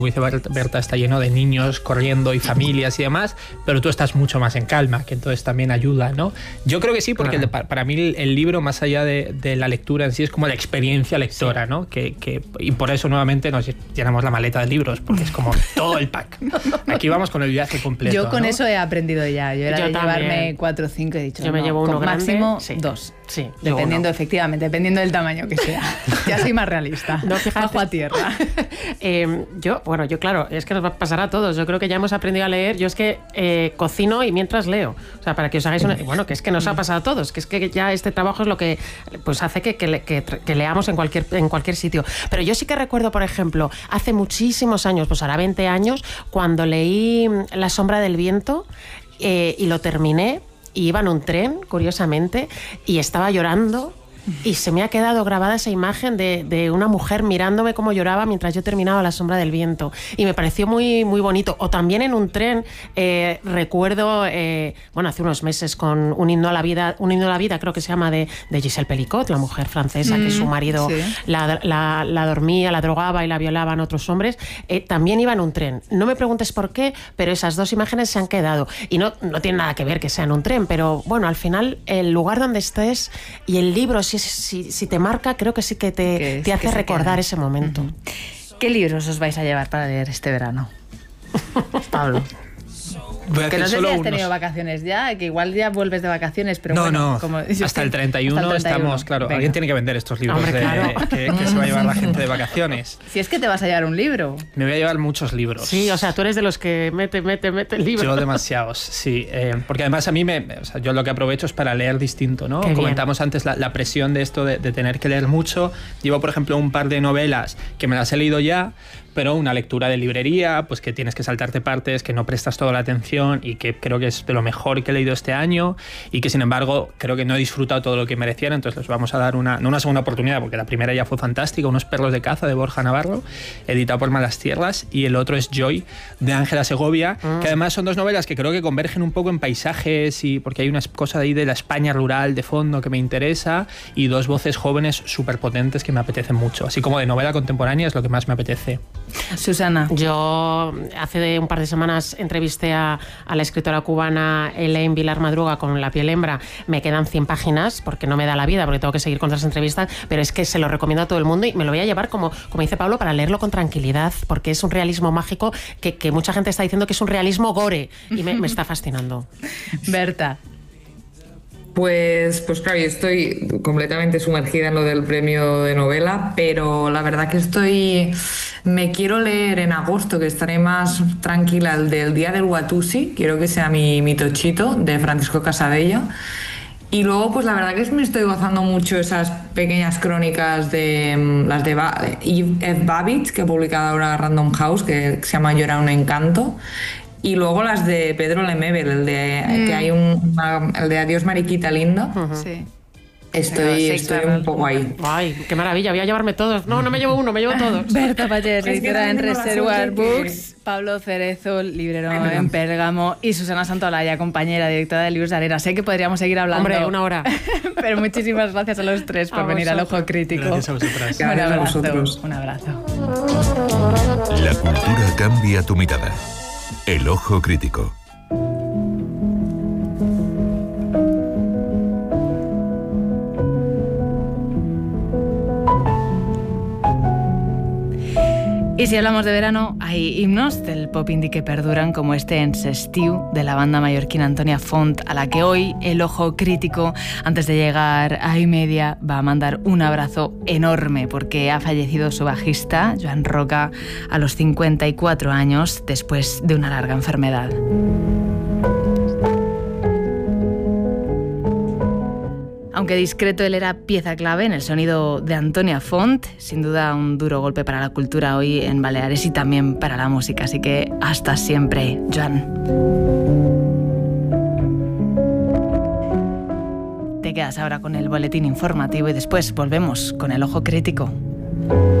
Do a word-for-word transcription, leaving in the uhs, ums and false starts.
dice Berta, está lleno de niños corriendo y familias y demás, pero tú estás mucho más en calma, que entonces también ayuda, ¿no? Yo creo que sí, porque claro. el, para mí el, el libro, más allá de, de la lectura en sí, es como la experiencia lectora, sí. ¿no? Que, que, y por eso nuevamente nos llenamos la maleta de libros, porque es como todo el pack. Aquí vamos con el viaje completo. Yo con ¿no? eso he aprendido ya. Yo era Yo de también. llevarme cuatro o cinco, he dicho, yo me no, llevo uno con grande, máximo sí. dos. Sí, dependiendo, uno. efectivamente, dependiendo del tamaño que sea. Ya soy más realista. No, fíjate. Bajo a tierra. eh, yo, bueno, yo claro, es que nos va a pasar a todos. Yo creo que ya hemos aprendido a leer. Yo es que eh, cocino y mientras leo. O sea, para que os hagáis una... Bueno, que es que nos ha pasado a todos. Que es que ya este trabajo es lo que pues hace que, que, que, que leamos en cualquier, en cualquier sitio. Pero yo sí que recuerdo, por ejemplo, hace muchísimos años, pues ahora veinte años, cuando leí La sombra del viento eh, y lo terminé, y iba en un tren, curiosamente, y estaba llorando. Y se me ha quedado grabada esa imagen de, de una mujer mirándome cómo lloraba mientras yo terminaba La sombra del viento. Y me pareció muy, muy bonito. O también en un tren, eh, recuerdo, eh, bueno, hace unos meses con un himno a la vida, un himno a la vida, creo que se llama, de, de Gisèle Pelicot, la mujer francesa, mm, que su marido sí. la, la, la dormía, la drogaba y la violaban otros hombres. Eh, también iba en un tren. No me preguntes por qué, pero esas dos imágenes se han quedado. Y no, no tiene nada que ver que sea en un tren, pero bueno, al final, el lugar donde estés y el libro, Si, si, si te marca, creo que sí que te, que es, te hace recordar ese momento. Uh-huh. ¿Qué libros os vais a llevar para leer este verano? Pablo. Voy a que no sé si has unos... tenido vacaciones ya, que igual ya vuelves de vacaciones, pero no, bueno, no, como, hasta, el treinta y uno hasta el treinta y uno estamos, claro, Venga. Alguien tiene que vender estos libros. Hombre, de, claro. que, que se va a llevar la gente de vacaciones. Si es que te vas a llevar un libro. Me voy a llevar muchos libros. Sí, o sea, tú eres de los que mete, mete, mete el libro. Yo demasiados, sí, eh, porque además a mí, me, o sea, yo lo que aprovecho es para leer distinto, ¿no? Qué Comentamos bien. antes la, la presión de esto de, de tener que leer mucho. Llevo, por ejemplo, un par de novelas que me las he leído ya, pero una lectura de librería, pues que tienes que saltarte partes, que no prestas toda la atención y que creo que es de lo mejor que he leído este año y que sin embargo creo que no he disfrutado todo lo que merecieran, entonces les vamos a dar una, no una segunda oportunidad porque la primera ya fue fantástica, Unos perros de caza de Borja Navarro, editado por Malas Tierras, y el otro es Joy de Ángela Segovia, mm. que además son dos novelas que creo que convergen un poco en paisajes y porque hay una cosa de ahí de la España rural de fondo que me interesa y dos voces jóvenes súper potentes que me apetecen mucho, así como de novela contemporánea es lo que más me apetece. Susana. Yo hace un par de semanas entrevisté a, a la escritora cubana Elaine Vilar Madruga con La piel hembra. Me quedan cien páginas porque no me da la vida, porque tengo que seguir con otras entrevistas, pero es que se lo recomiendo a todo el mundo y me lo voy a llevar, como, como dice Pablo, para leerlo con tranquilidad, porque es un realismo mágico que, que mucha gente está diciendo que es un realismo gore y me, me está fascinando. Berta. Pues, pues claro, yo estoy completamente sumergida en lo del premio de novela, pero la verdad que estoy... Me quiero leer en agosto, que estaré más tranquila, el del Día del Watusi, quiero que sea mi, mi tochito, de Francisco Casabello. Y luego, pues la verdad que me estoy gozando mucho esas pequeñas crónicas de las de Eve F. Babbitt, que ha publicado ahora Random House, que se llama Yo era un encanto. Y luego las de Pedro Lemebel, el de mm. que hay un una, el de Adiós Mariquita lindo. Uh-huh. Sí. Estoy, estoy un poco ahí. Ay, qué maravilla, voy a llevarme todos. No, no me llevo uno, me llevo todos. Berta Pallés, editora en Reservoir Books, que... Pablo Cerezo, librero Ay, en Pérgamo, y Susana Santolaya, compañera, directora de Libros de Arena. Sé que podríamos seguir hablando. Hombre, una hora. Pero muchísimas gracias a los tres por a venir vosotros. Al Ojo Crítico. Gracias a vosotras. Un abrazo, a vosotros. Un abrazo. La cultura cambia tu mirada. El Ojo Crítico. Y si hablamos de verano, hay himnos del pop indie que perduran, como este En S'estiu de la banda mallorquina Antonia Font, a la que hoy el Ojo Crítico, antes de llegar a iMedia, va a mandar un abrazo enorme porque ha fallecido su bajista, Joan Roca, a los cincuenta y cuatro años, después de una larga enfermedad. Aunque discreto, él era pieza clave en el sonido de Antonia Font, sin duda un duro golpe para la cultura hoy en Baleares y también para la música, así que hasta siempre, Joan. Te quedas ahora con el boletín informativo y después volvemos con el Ojo Crítico.